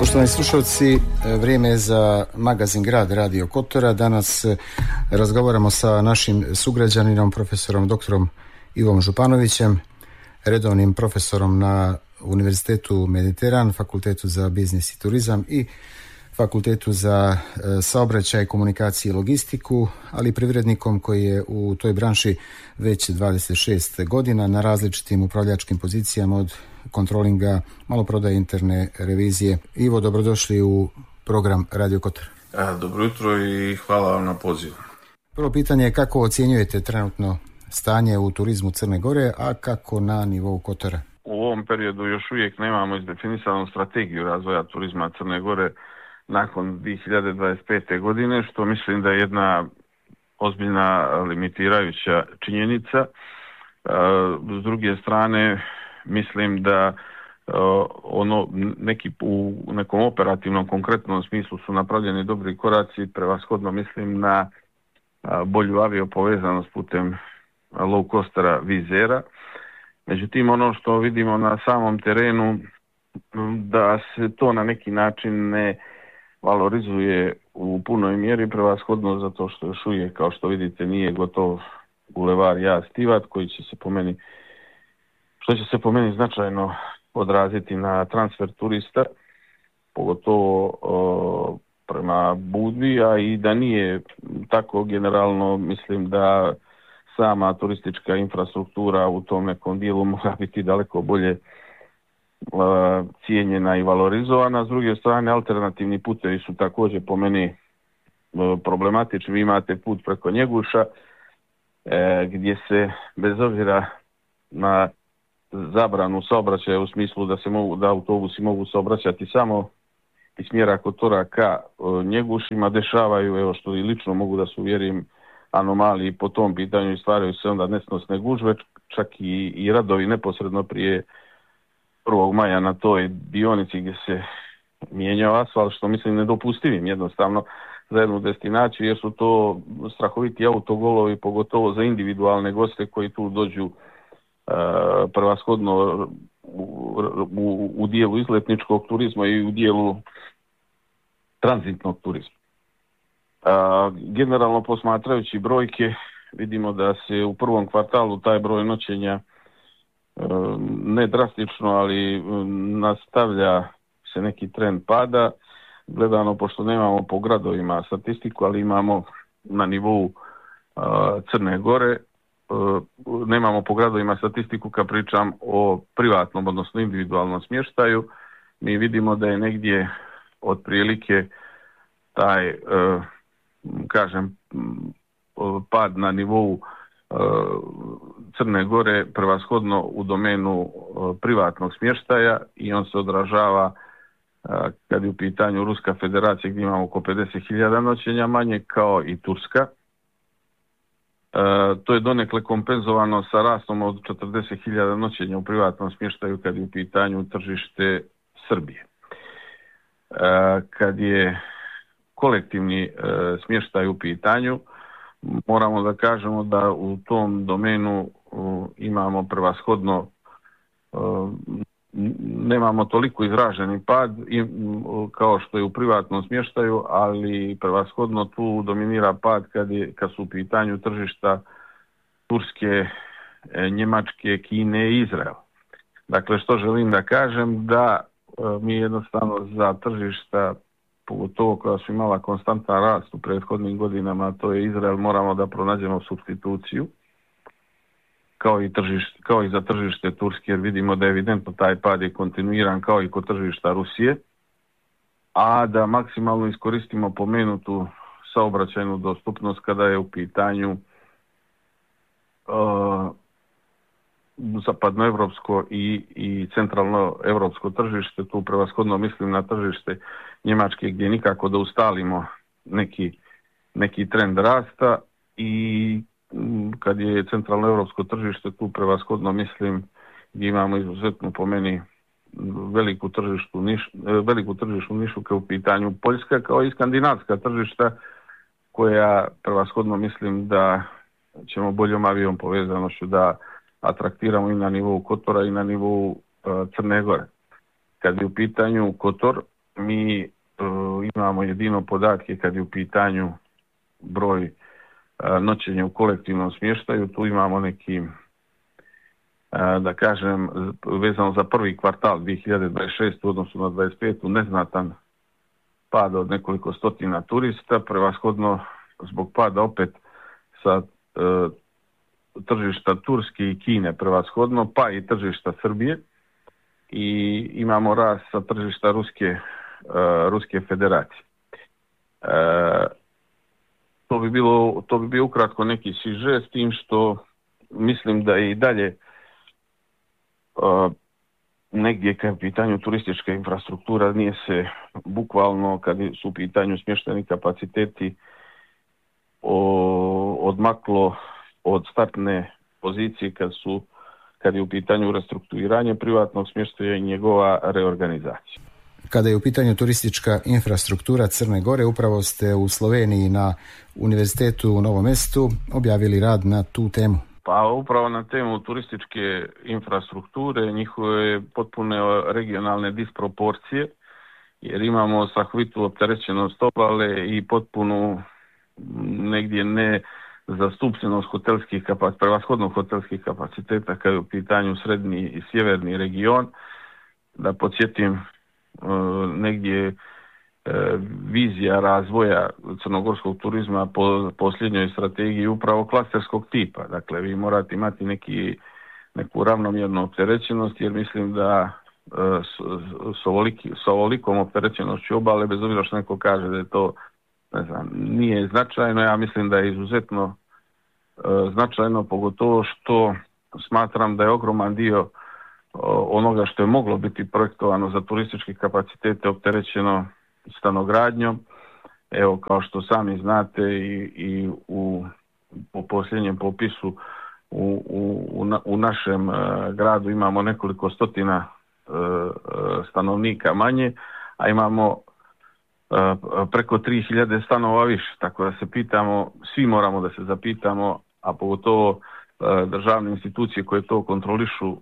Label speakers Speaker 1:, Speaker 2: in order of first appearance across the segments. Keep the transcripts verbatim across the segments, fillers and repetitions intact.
Speaker 1: Poštovani slušalci, vrijeme je za magazin Grad Radio Kotora. Danas razgovaramo sa našim sugrađaninom, profesorom doktorom Ivom Županovićem, redovnim profesorom na Univerzitetu Mediteran, Fakultetu za biznis i turizam i Fakultetu za saobraćaj, komunikaciju i logistiku, ali privrednikom koji je u toj branši već dvadeset šest godina na različitim upravljačkim pozicijama, od kontrolinga, maloprodaje, interne revizije. Ivo, dobrodošli u program Radio Kotor.
Speaker 2: Dobro jutro i hvala vam na pozivu.
Speaker 1: Prvo pitanje je kako ocjenjujete trenutno stanje u turizmu Crne Gore, a kako na nivou Kotora?
Speaker 2: U ovom periodu još uvijek nemamo izdefinisanu strategiju razvoja turizma Crne Gore nakon dvije hiljade dvadeset pete. godine, što mislim da je jedna ozbiljna limitirajuća činjenica. S druge strane, mislim da ono neki u nekom operativnom, konkretnom smislu su napravljeni dobri koraci, prevashodno mislim na bolju aviopovezanost putem low costera Vizera. Međutim, ono što vidimo na samom terenu, da se to na neki način ne valorizuje u punoj mjeri, prevashodno zato što još uvijek, kao što vidite, nije gotov bulevar Jaz-Tivat, koji će se po meni, što će se po meni značajno odraziti na transfer turista, pogotovo o, prema Budvi, a i da nije tako generalno, mislim da sama turistička infrastruktura u tom nekom dijelu mora biti daleko bolje cijenjena i valorizovana. S druge strane, alternativni putevi su također po meni problematični. Vi imate put preko Njeguša, e, gdje se bez obzira na zabranu saobraćaja u smislu da se mogu, da autobusi mogu saobraćati samo iz smjera Kotora ka Njegušima, dešavaju, evo što i lično mogu da se uvjerim, anomaliji po tom pitanju i stvaraju se onda nesnosne gužve, čak i, i radovi neposredno prije prvog maja na toj dionici gdje se mijenjao asfalt, što mislim nedopustivim jednostavno za jednu destinaciju, jer su to strahoviti autogolovi, pogotovo za individualne goste koji tu dođu uh, prevashodno u, u, u dijelu izletničkog turizma i u dijelu tranzitnog turizma. Uh, generalno posmatrajući brojke, vidimo da se u prvom kvartalu taj broj noćenja ne drastično, ali nastavlja se neki trend pada. Gledano, pošto nemamo po gradovima statistiku, ali imamo na nivou uh, Crne Gore, uh, nemamo po gradovima statistiku kad pričam o privatnom, odnosno individualnom smještaju, mi vidimo da je negdje otprilike taj, uh, kažem, pad na nivou Crne Gore prevashodno u domenu privatnog smještaja i on se odražava kad je u pitanju Ruska federacija gdje imamo oko pedeset hiljada noćenja manje, kao i Turska. To je donekle kompenzovano sa rastom od četrdeset hiljada noćenja u privatnom smještaju kad je u pitanju tržište Srbije. Kad je kolektivni smještaj u pitanju, moramo da kažemo da u tom domenu uh, imamo prevashodno, uh, nemamo toliko izraženi pad i, uh, kao što je u privatnom smještaju, ali prevashodno tu dominira pad kad, je, kad su u pitanju tržišta Turske, e, Njemačke, Kine i Izraela. Dakle, što želim da kažem, da uh, mi jednostavno za tržišta, pogotovo koja su imala konstantan rast u prethodnim godinama, to je Izrael, moramo da pronađemo supstituciju, kao i, tržište, kao i za tržište Turske, jer vidimo da je evidentno taj pad je kontinuiran kao i kod tržišta Rusije, a da maksimalno iskoristimo pomenutu saobraćajnu dostupnost kada je u pitanju uh, zapadnoevropsko i, i centralnoevropsko tržište. Tu prevashodno mislim na tržište Njemačke gdje nikako da ustalimo neki, neki trend rasta, i kad je centralnoevropsko tržište, tu prevashodno mislim gdje imamo izuzetno po meni veliku tržištu niš, veliku tržišnu nišu kao u pitanju Poljska, kao i skandinavska tržišta koja prevashodno mislim da ćemo boljom avijom povezanošću da atraktiramo i na nivou Kotora i na nivou uh, Crne Gore. Kad je u pitanju Kotor, mi e, imamo jedino podatke kad je u pitanju broj e, noćenja u kolektivnom smještaju. Tu imamo neki, e, da kažem, vezano za prvi kvartal dvije hiljade dvadeset šeste u odnosu na dvadeset petu neznatan pad od nekoliko stotina turista, prevashodno zbog pada opet sa e, tržišta Turske i Kine prevashodno, pa i tržišta Srbije, i imamo rast sa tržišta Ruske, uh, Ruske federacije. Uh, to bi bilo, to bi bio ukratko neki siže, s tim što mislim da je i dalje uh, negdje kad je u pitanju turistička infrastruktura nije se bukvalno, kad su u pitanju smještajni kapaciteti, o, odmaklo od startne pozicije kad su kad je u pitanju restrukturiranje privatnog smještaja i njegova reorganizacija.
Speaker 1: Kada je u pitanju turistička infrastruktura Crne Gore, upravo ste u Sloveniji na Univerzitetu u Novom Mestu objavili rad na tu temu.
Speaker 2: Pa upravo na temu turističke infrastrukture, njihove potpune regionalne disproporcije, jer imamo strahovitu opterećenost obale i potpunu negdje ne zastupljenost hotelskih kapaciteta, prevashodno hotelskih kapaciteta kad je u pitanju srednji i sjeverni region. Da podsjetim, negdje vizija razvoja crnogorskog turizma po posljednjoj strategiji upravo klasterskog tipa. Dakle, vi morate imati neki, neku ravnomjernu opterećenost, jer mislim da s, ovoliki, s ovolikom opterećenošću obale, bez obzira što neko kaže da je to, ne znam, nije značajno, ja mislim da je izuzetno e, značajno, pogotovo što smatram da je ogroman dio o, onoga što je moglo biti projektovano za turističke kapacitete opterećeno stanogradnjom. Evo, kao što sami znate, i, i u po posljednjem popisu u, u, u, na, u našem e, gradu imamo nekoliko stotina e, stanovnika manje, a imamo preko tri hiljade stanova više, tako da se pitamo, svi moramo da se zapitamo, a pogotovo državne institucije koje to kontrolišu,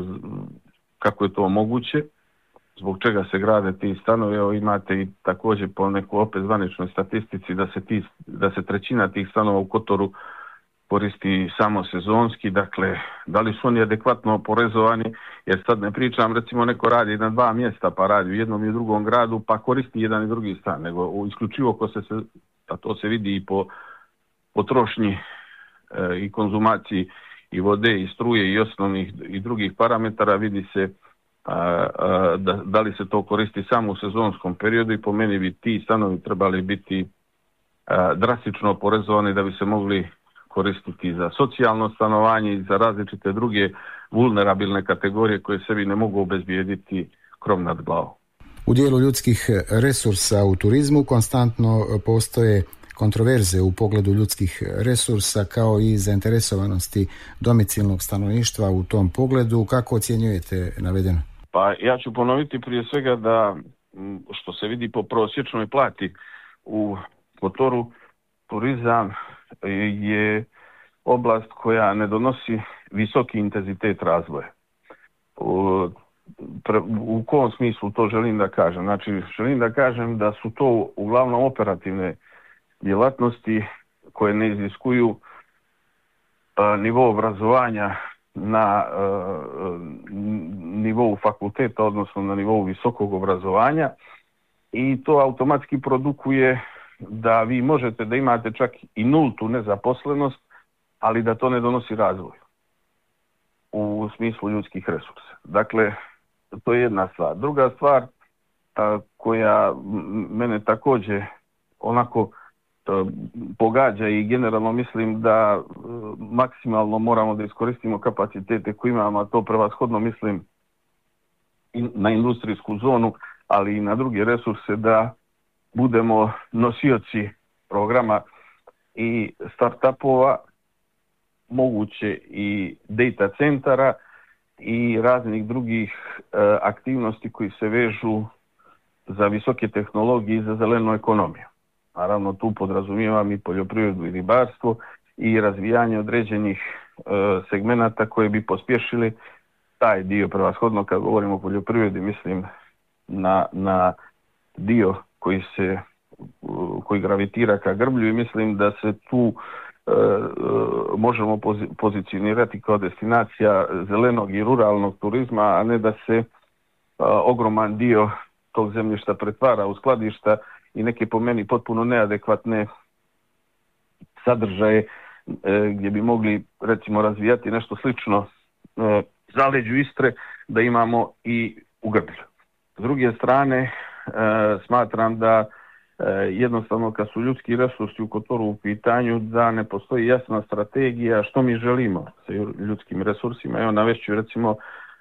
Speaker 2: kako je to moguće, zbog čega se grade ti stanovi. Evo, imate i također po nekoj opet zvaničnoj statistici da se, ti, da se trećina tih stanova u Kotoru koristi samo sezonski. Dakle, da li su oni adekvatno oporezovani, jer sad ne pričam, recimo neko radi na dva mjesta pa radi u jednom i u drugom gradu pa koristi jedan i drugi stan, nego isključivo ko se, a to se vidi i po potrošnji e, i konzumaciji i vode i struje i osnovnih i drugih parametara, vidi se a, a, da, da li se to koristi samo u sezonskom periodu, i po meni bi ti stanovi trebali biti a, drastično oporezovani da bi se mogli koristiti za socijalno stanovanje i za različite druge vulnerabilne kategorije koje sebi ne mogu obezbijediti krov nad glavom.
Speaker 1: U dijelu ljudskih resursa u turizmu konstantno postoje kontroverze u pogledu ljudskih resursa, kao i zainteresovanosti domicilnog stanovništva u tom pogledu. Kako ocjenjujete navedeno?
Speaker 2: Pa ja ću ponoviti prije svega da, što se vidi po prosječnoj plati u Kotoru, turizam je oblast koja ne donosi visoki intenzitet razvoja. U, pre, u kom smislu to želim da kažem? Znači, želim da kažem da su to uglavnom operativne djelatnosti koje ne iziskuju a, nivo obrazovanja na a, nivou fakulteta, odnosno na nivou visokog obrazovanja, i to automatski produkuje da vi možete da imate čak i nultu nezaposlenost, ali da to ne donosi razvoj u smislu ljudskih resursa. Dakle, to je jedna stvar. Druga stvar a, koja mene također onako a, pogađa, i generalno mislim da a, maksimalno moramo da iskoristimo kapacitete koje imamo, a to prevashodno mislim i na industrijsku zonu, ali i na druge resurse, da budemo nosioci programa i startupova, moguće i data centara i raznih drugih e, aktivnosti koji se vežu za visoke tehnologije i za zelenu ekonomiju. Naravno, tu podrazumijevam i poljoprivredu i ribarstvo i razvijanje određenih e, segmenata koje bi pospješili taj dio. Prevashodno kad govorimo o poljoprivredi, mislim na, na dio koji se koji gravitira ka Grblju i mislim da se tu e, možemo pozicionirati kao destinacija zelenog i ruralnog turizma, a ne da se a, ogroman dio tog zemljišta pretvara u skladišta i neke po meni potpuno neadekvatne sadržaje e, gdje bi mogli recimo razvijati nešto slično e, zaleđu Istre da imamo i u Grblju. S druge strane e, smatram da e, jednostavno kad su ljudski resursi u Kotoru u pitanju da ne postoji jasna strategija što mi želimo sa ljudskim resursima. Evo navešću recimo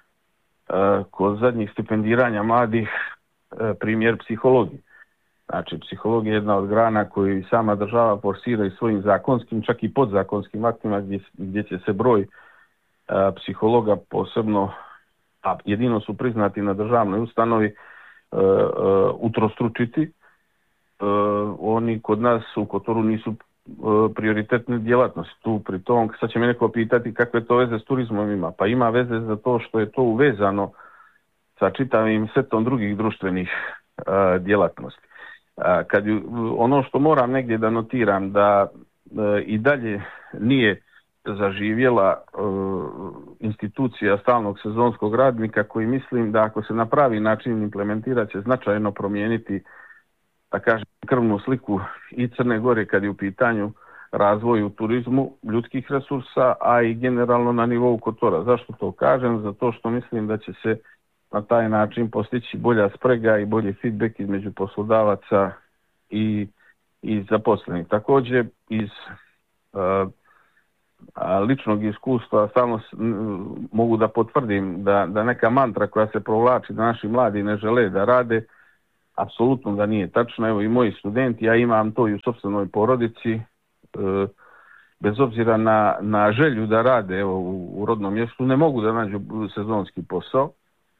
Speaker 2: e, kod zadnjih stipendiranja mladih e, primjer psihologije. Znači, psihologija je jedna od grana koju sama država forsira i svojim zakonskim, čak i podzakonskim aktima gdje, gdje će se broj a, psihologa posebno, a jedino su priznati na državnoj ustanovi, a, a, utrostručiti. A, oni kod nas u Kotoru nisu a, prioritetne djelatnosti. Tu pri tom, sad će me neko pitati kakve to veze s turizmom ima. Pa ima veze za to što je to uvezano sa čitavim setom drugih društvenih a, djelatnosti. Kad ju, ono što moram negdje da notiram da e, i dalje nije zaživjela e, institucija stalnog sezonskog radnika koji mislim da ako se na pravi način implementira će značajno promijeniti, da kažem, krvnu sliku i Crne Gore kad je u pitanju razvoj u turizmu ljudskih resursa, a i generalno na nivou Kotora. Zašto to kažem? Zato što mislim da će se na taj način postići bolja sprega i bolji feedback između poslodavaca i, i zaposlenih. Također iz uh, ličnog iskustva stalno mogu da potvrdim da, da neka mantra koja se provlači da naši mladi ne žele da rade, apsolutno da nije tačno. Evo i moji studenti, ja imam to i u sopstvenoj porodici, uh, bez obzira na, na želju da rade evo, u, u rodnom mjestu, ne mogu da nađu sezonski posao.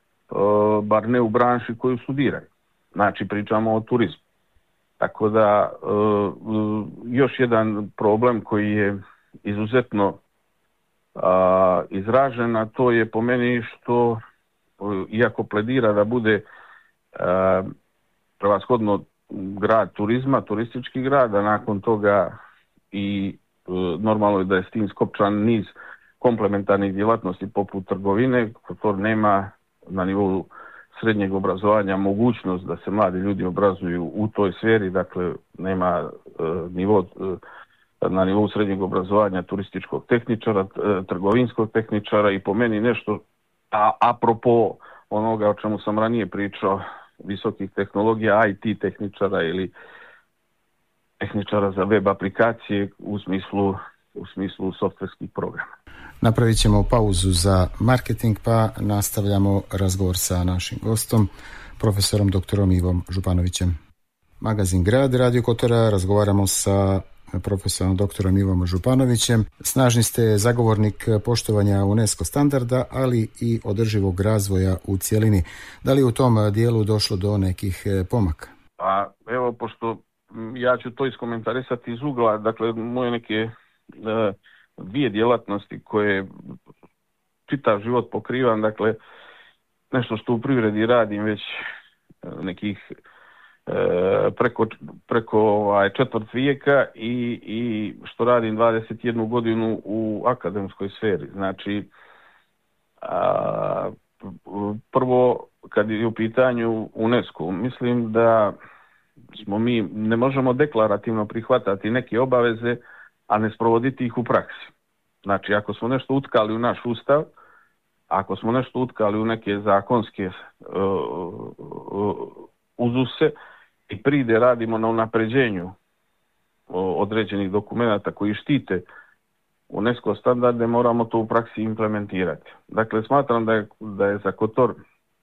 Speaker 2: Uh, bar ne u branši koju studiraju. Znači pričamo o turizmu. Tako da uh, uh, još jedan problem koji je izuzetno uh, izražen, a to je po meni što uh, iako pledira da bude uh, prevashodno grad turizma, turistički grad, a nakon toga i uh, normalno je da je s tim skopčan niz komplementarnih djelatnosti poput trgovine, Kotor nema na nivou srednjeg obrazovanja mogućnost da se mladi ljudi obrazuju u toj sferi, dakle nema e, nivo, e, na nivou srednjeg obrazovanja turističkog tehničara, e, trgovinskog tehničara i po meni nešto, a apropo onoga o čemu sam ranije pričao, visokih tehnologija, I T tehničara ili tehničara za web aplikacije u smislu, u smislu softverskih programa.
Speaker 1: Napravit ćemo pauzu za marketing pa nastavljamo razgovor sa našim gostom, profesorom doktorom Ivom Županovićem. Magazin Grad, Radio Kotora, razgovaramo sa profesorom doktorom Ivom Županovićem. Snažni ste zagovornik poštovanja UNESCO standarda, ali i održivog razvoja u cjelini. Da li u tom dijelu došlo do nekih pomaka?
Speaker 2: Pa evo, pošto ja ću to iskomentarisati iz ugla, dakle moje neke uh, dvije djelatnosti koje čitav život pokrivam, dakle nešto što u privredi radim već nekih e, preko, preko ovaj, četvrt vijeka i, i što radim dvadeset jednu godinu u akademskoj sferi. Znači, a, prvo kad je u pitanju UNESCO, mislim da smo mi, ne možemo deklarativno prihvatati neke obaveze, a ne sprovoditi ih u praksi. Znači, ako smo nešto utkali u naš ustav, ako smo nešto utkali u neke zakonske uh, uh, uzuse i pride radimo na unapređenju uh, određenih dokumenata koji štite UNESCO standarde, moramo to u praksi implementirati. Dakle, smatram da je, da je za Kotor uh,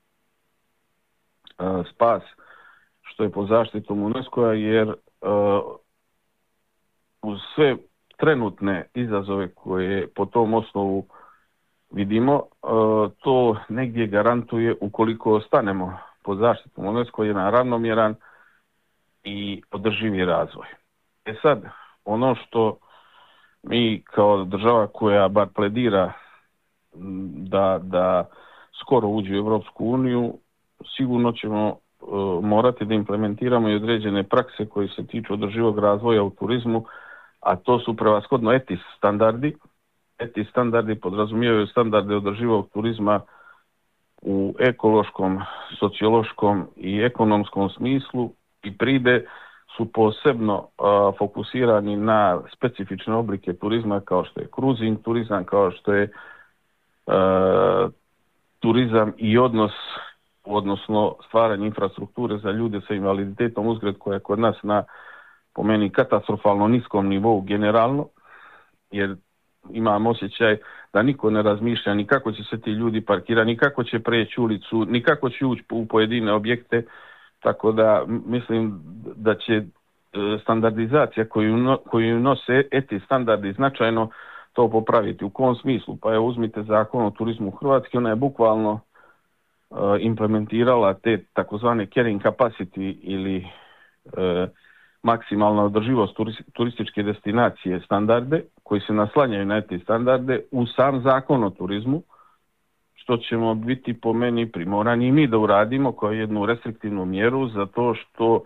Speaker 2: spas što je pod zaštitom UNESCO-a, jer uh, uz sve trenutne izazove koje po tom osnovu vidimo, to negdje garantuje, ukoliko ostanemo pod zaštitom UNESCO, jedan ravnomjeran i održivi razvoj. E sad, ono što mi kao država koja bar pledira da, da skoro uđe u Europsku uniju, sigurno ćemo morati da implementiramo i određene prakse koji se tiču održivog razvoja u turizmu, a to su prevashodno E T I S standardi. E T I S standardi podrazumijevaju standarde održivog turizma u ekološkom, sociološkom i ekonomskom smislu i pride su posebno a, fokusirani na specifične oblike turizma kao što je cruising turizam, kao što je a, turizam i odnos, odnosno stvaranje infrastrukture za ljude sa invaliditetom, uzgred koja je kod nas na, po meni, katastrofalno niskom nivou generalno, jer imam osjećaj da niko ne razmišlja ni kako će se ti ljudi parkirati, ni kako će preći ulicu, ni kako će ući u pojedine objekte, tako da mislim da će standardizacija koju, no, koju nose E T I standardi značajno to popraviti. U kom smislu? Pa evo uzmite Zakon o turizmu Hrvatske, ona je bukvalno uh, implementirala te takozvane carrying capacity ili uh, maksimalna održivost turističke destinacije standarde koji se naslanjaju na te standarde u sam Zakon o turizmu, što ćemo biti po meni primorani i mi da uradimo kao jednu restriktivnu mjeru, zato što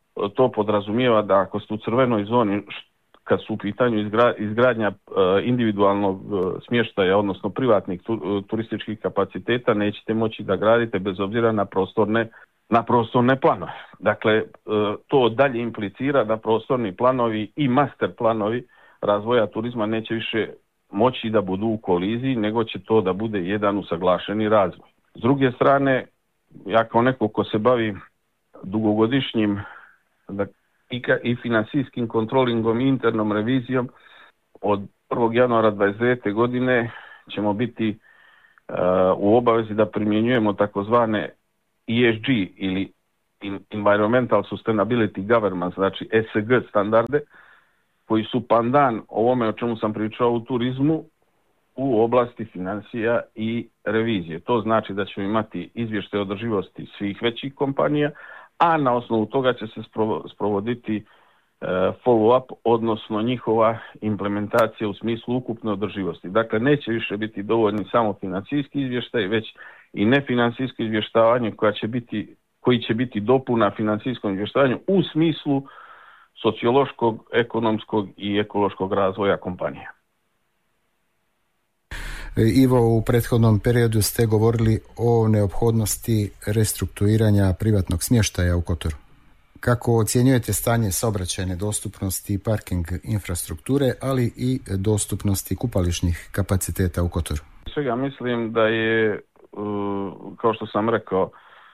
Speaker 2: to podrazumijeva da ako ste u crvenoj zoni kad su u pitanju izgra, izgradnja individualnog smještaja, odnosno privatnih turističkih kapaciteta, nećete moći da gradite bez obzira na prostorne na prostorne planove. Dakle, to dalje implicira da prostorni planovi i master planovi razvoja turizma neće više moći da budu u koliziji, nego će to da bude jedan usaglašeni razvoj. S druge strane, ja kao neko ko se bavi dugogodišnjim da, i, i financijskim kontrolingom i internom revizijom, od prvog januara dvadeset devete godine ćemo biti uh, u obavezi da primjenjujemo takozvane E S G ili Environmental Sustainability Governance, znači E S G standarde, koji su pandan ovome o čemu sam pričao u turizmu u oblasti financija i revizije. To znači da ćemo imati izvještaj održivosti svih većih kompanija, a na osnovu toga će se sprovoditi uh, follow-up, odnosno njihova implementacija u smislu ukupne održivosti. Dakle, neće više biti dovoljni samo financijski izvještaj, već i nefinancijsko izvještavanje koja će biti, koji će biti dopuna financijskom izvještavanju u smislu sociološkog, ekonomskog i ekološkog razvoja kompanija.
Speaker 1: Ivo, u prethodnom periodu ste govorili o neophodnosti restrukturiranja privatnog smještaja u Kotoru. Kako ocjenjujete stanje saobraćajne dostupnosti i parking infrastrukture, ali i dostupnosti kupališnih kapaciteta u Kotoru?
Speaker 2: Svega mislim da je, kao što sam rekao,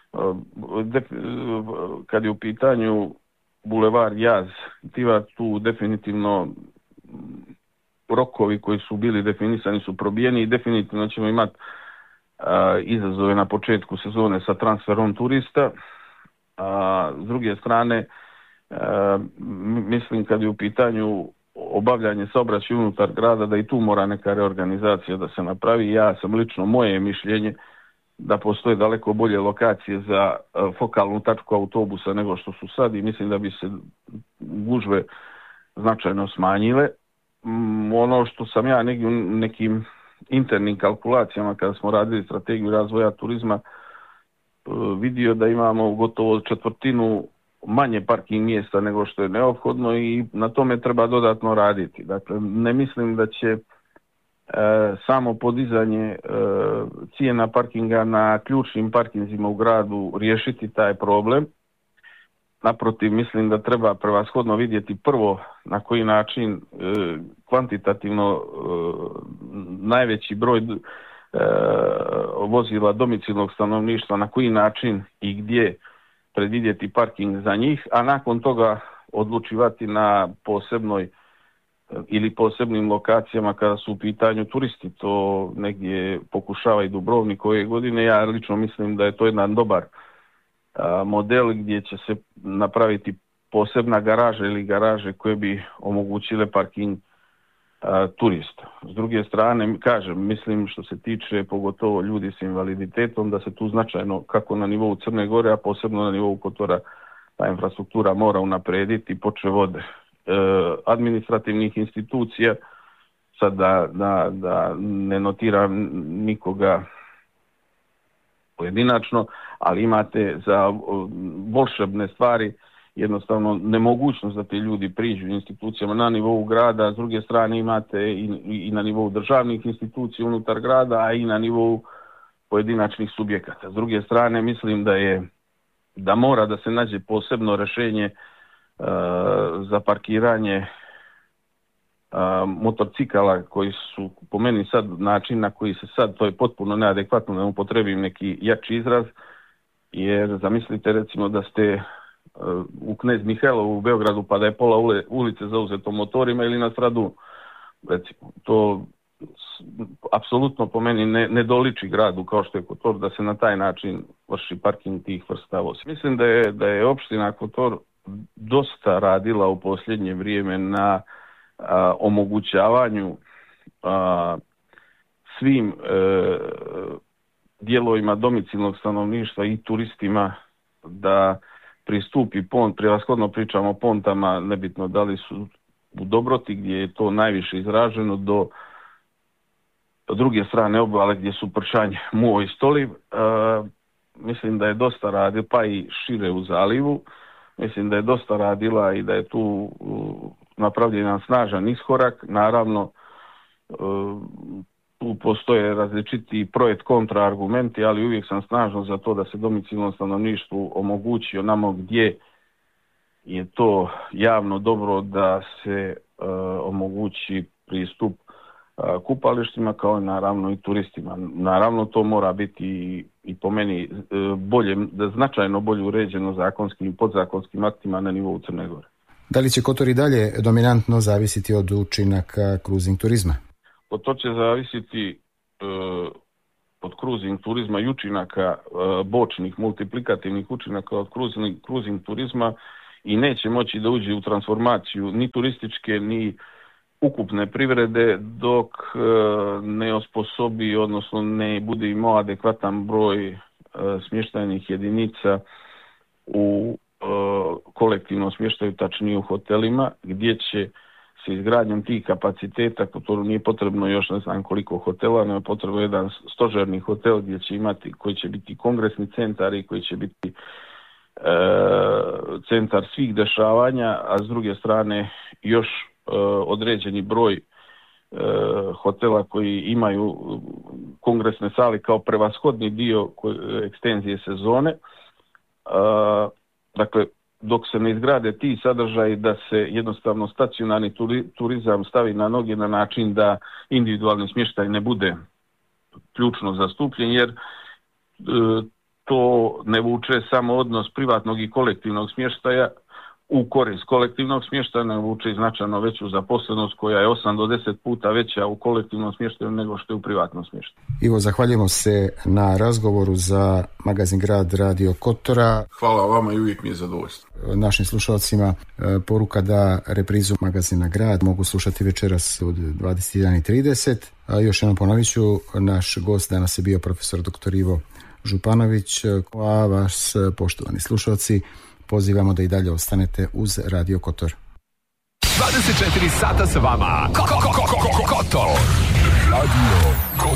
Speaker 2: kad je u pitanju bulevar Jaz, tu definitivno rokovi koji su bili definisani su probijeni i definitivno ćemo imati izazove na početku sezone sa transferom turista. A, s druge strane, a, mislim kad je u pitanju obavljanje saobraćaja unutar grada, da i tu mora neka reorganizacija da se napravi. Ja sam lično, moje mišljenje da postoje daleko bolje lokacije za a, fokalnu tačku autobusa nego što su sad i mislim da bi se gužve značajno smanjile. Mm, ono što sam ja nekim, nekim internim kalkulacijama kada smo radili strategiju razvoja turizma vidio da imamo gotovo četvrtinu manje parking mjesta nego što je neophodno i na tome treba dodatno raditi. Dakle, ne mislim da će e, samo podizanje e, cijena parkinga na ključnim parkinzima u gradu riješiti taj problem. Naprotiv, mislim da treba prevashodno vidjeti prvo na koji način e, kvantitativno e, najveći broj e, vozila domicilnog stanovništva, na koji način i gdje predvidjeti parking za njih, a nakon toga odlučivati na posebnoj ili posebnim lokacijama kada su u pitanju turisti. To negdje pokušava i Dubrovnik ove godine. Ja lično mislim da je to jedan dobar a, model gdje će se napraviti posebna garaža ili garaže koje bi omogućile parking a, turista. S druge strane, kažem, mislim što se tiče pogotovo ljudi s invaliditetom, da se tu značajno, kako na nivou Crne Gore, a posebno na nivou Kotora, ta infrastruktura mora unaprediti, počev od e, administrativnih institucija, sad da, da, da ne notiram nikoga pojedinačno, ali imate za volšebne stvari jednostavno nemogućnost da ti ljudi priđu institucijama na nivou grada, s druge strane imate i, i na nivou državnih institucija unutar grada, a i na nivou pojedinačnih subjekata. S druge strane mislim da je da mora da se nađe posebno rješenje uh, za parkiranje uh, motorcikala koji su po meni sad način na koji se sad, to je potpuno neadekvatno, da upotrebim neki jači izraz, jer zamislite recimo da ste uh, u Knez Mihajlovu u Beogradu pa da je pola ule, ulice zauzeto motorima ili na Stradunu. Recimo, to apsolutno po meni ne, ne doliči gradu kao što je Kotor da se na taj način vrši parking tih vrsta vozila. Mislim da je, da je opština Kotor dosta radila u posljednje vrijeme na a, omogućavanju a, svim e, dijelovima domicilnog stanovništva i turistima da pristupi pont, prevashodno pričamo o pontama, nebitno da li su u Dobroti gdje je to najviše izraženo, do druge strane obale gdje su Pršanje, Muo i Stoliv. E, mislim da je dosta radila, pa i šire u zalivu. Mislim da je dosta radila i da je tu uh, napravljen jedan snažan iskorak. Naravno, uh, tu postoje različiti projekt kontraargumenti, ali uvijek sam snažno za to da se domicilnom stanovništvu omogući onamo gdje je to javno dobro da se uh, omogući pristup kupalištima kao i naravno i turistima. Naravno to mora biti i, i po meni bolje, značajno bolje uređeno zakonskim i podzakonskim aktima na nivou Crne Gore.
Speaker 1: Da li će Kotor i dalje dominantno zavisiti od učinaka cruising turizma?
Speaker 2: To će zavisiti e, od cruising turizma i učinaka e, bočnih, multiplikativnih učinaka od cruising, cruising turizma i neće moći da uđe u transformaciju ni turističke ni ukupne privrede dok e, ne osposobi, odnosno ne bude imao adekvatan broj e, smještajnih jedinica u e, kolektivnom smještaju, tačnije u hotelima, gdje će se izgradnjom tih kapaciteta, Kotoru nije potrebno još ne znam koliko hotela, nego je potrebno jedan stožerni hotel gdje će imati, koji će biti kongresni centar i koji će biti e, centar svih dešavanja, a s druge strane još određeni broj e, hotela koji imaju kongresne sale kao prevashodni dio koji, ekstenzije sezone. E, dakle, dok se ne izgrade ti sadržaji da se jednostavno stacionarni turi, turizam stavi na noge na način da individualni smještaj ne bude ključno zastupljen, jer e, to ne vuče samo odnos privatnog i kolektivnog smještaja u korist kolektivnog smještaja, vuče i značajno veću zaposlenost koja je osam do deset puta veća u kolektivnom smještaju nego što je u privatnom smještaju.
Speaker 1: Ivo, zahvaljujemo se na razgovoru za magazin Grad Radio Kotora.
Speaker 3: Hvala vama i uvijek mi je zadovoljstvo.
Speaker 1: Našim slušalcima poruka da reprizu magazina Grad mogu slušati večeras od dvadeset jedan i trideset. A još jednom ponovit ću, naš gost danas je bio profesor doktor Ivo Županović, a vas, poštovani slušalci, pozivamo da i dalje ostanete uz Radio Kotor.
Speaker 4: dvadeset četiri sata sa vama. Kotor. Radio Kotor.